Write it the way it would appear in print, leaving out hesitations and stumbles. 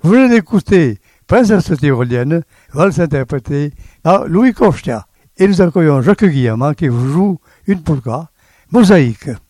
Vous venez d'écouter Princesse tyrolienne, valse interprétée par Louis Kostia. Et nous accueillons Jacques Guillemant qui vous joue une polka, Mosaïque.